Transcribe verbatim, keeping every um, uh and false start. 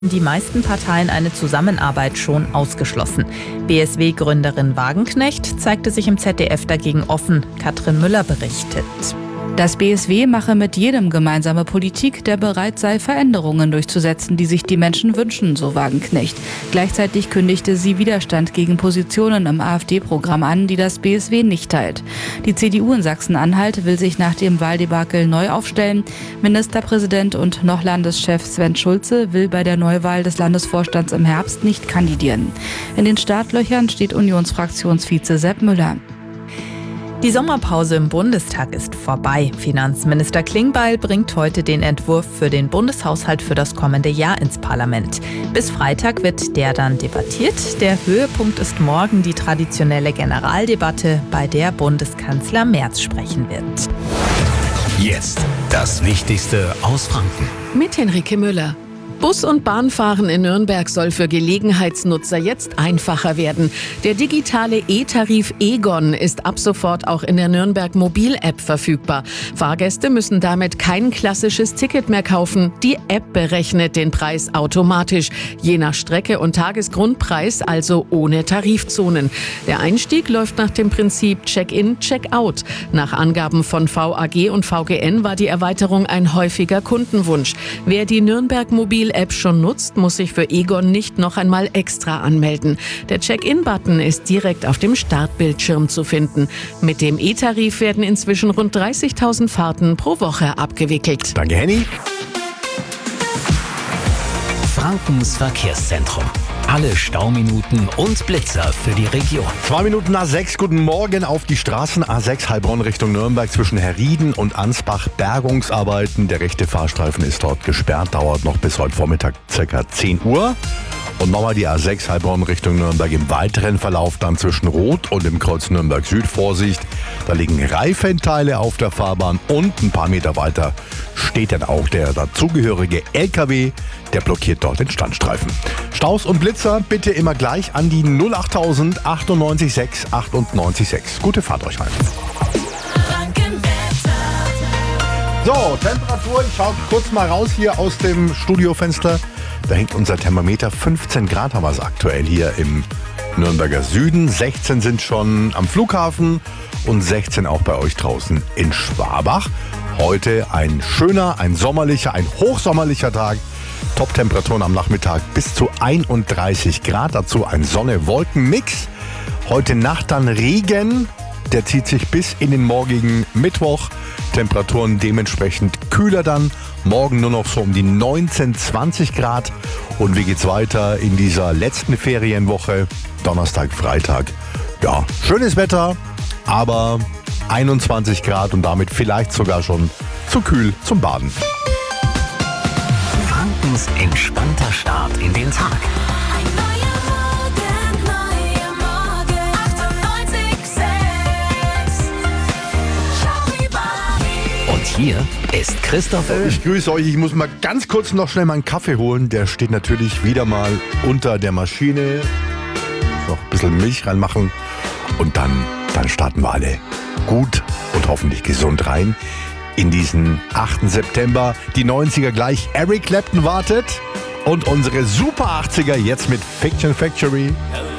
die meisten Parteien eine Zusammenarbeit schon ausgeschlossen. B S W-Gründerin Wagenknecht zeigte sich im Z D F dagegen offen. Katrin Müller berichtet. Das B S W mache mit jedem gemeinsame Politik, der bereit sei, Veränderungen durchzusetzen, die sich die Menschen wünschen, so Wagenknecht. Gleichzeitig kündigte sie Widerstand gegen Positionen im AfD-Programm an, die das B S W nicht teilt. Die C D U in Sachsen-Anhalt will sich nach dem Wahldebakel neu aufstellen. Ministerpräsident und noch Landeschef Sven Schulze will bei der Neuwahl des Landesvorstands im Herbst nicht kandidieren. In den Startlöchern steht Unionsfraktionsvize Sepp Müller. Die Sommerpause im Bundestag ist vorbei. Finanzminister Klingbeil bringt heute den Entwurf für den Bundeshaushalt für das kommende Jahr ins Parlament. Bis Freitag wird der dann debattiert. Der Höhepunkt ist morgen die traditionelle Generaldebatte, bei der Bundeskanzler Merz sprechen wird. Jetzt das Wichtigste aus Franken. Mit Henrike Müller. Bus- und Bahnfahren in Nürnberg soll für Gelegenheitsnutzer jetzt einfacher werden. Der digitale E-Tarif Egon ist ab sofort auch in der Nürnberg Mobil-App verfügbar. Fahrgäste müssen damit kein klassisches Ticket mehr kaufen. Die App berechnet den Preis automatisch, je nach Strecke und Tagesgrundpreis, also ohne Tarifzonen. Der Einstieg läuft nach dem Prinzip Check-in, Check-out. Nach Angaben von V A G und V G N war die Erweiterung ein häufiger Kundenwunsch. Wer die Nürnberg Mobil App schon nutzt, muss sich für Egon nicht noch einmal extra anmelden. Der Check-in-Button ist direkt auf dem Startbildschirm zu finden. Mit dem E-Tarif werden inzwischen rund dreißigtausend Fahrten pro Woche abgewickelt. Danke, Henny. Frankens Verkehrszentrum. Alle Stauminuten und Blitzer für die Region. Zwei Minuten nach sechs, guten Morgen auf die Straßen A sechs Heilbronn Richtung Nürnberg zwischen Herrieden und Ansbach. Bergungsarbeiten, der rechte Fahrstreifen ist dort gesperrt, dauert noch bis heute Vormittag ca. zehn Uhr. Und nochmal die A sechs Heilbronn Richtung Nürnberg im weiteren Verlauf dann zwischen Rot und dem Kreuz Nürnberg Süd. Vorsicht, da liegen Reifenteile auf der Fahrbahn und ein paar Meter weiter steht dann auch der dazugehörige L K W, der blockiert dort den Standstreifen. Staus und Blitzer bitte immer gleich an die null achttausend achtundneunzig sechs achtundneunzig sechs. Gute Fahrt euch heim. So, Temperatur, ich schaue kurz mal raus hier aus dem Studiofenster. Da hängt unser Thermometer, fünfzehn Grad haben wir es aktuell hier im Nürnberger Süden. sechzehn sind schon am Flughafen und sechzehn auch bei euch draußen in Schwabach. Heute ein schöner, ein sommerlicher, ein hochsommerlicher Tag. Top-Temperaturen am Nachmittag bis zu einunddreißig Grad. Dazu ein Sonne-Wolken-Mix. Heute Nacht dann Regen. Der zieht sich bis in den morgigen Mittwoch. Temperaturen dementsprechend kühler dann. Morgen nur noch so um die neunzehn, zwanzig Grad. Und wie geht's weiter in dieser letzten Ferienwoche? Donnerstag, Freitag. Ja, schönes Wetter, aber einundzwanzig Grad und damit vielleicht sogar schon zu kühl zum Baden. Frankens entspannter Start in den Tag. Und hier ist Christoph. Ich grüße euch. Ich muss mal ganz kurz noch schnell meinen Kaffee holen. Der steht natürlich wieder mal unter der Maschine. Noch ein bisschen Milch reinmachen. Und dann, dann starten wir alle gut und hoffentlich gesund rein in diesen achten September. Die neunziger gleich. Eric Clapton wartet. Und unsere Super achtziger jetzt mit Fiction Factory.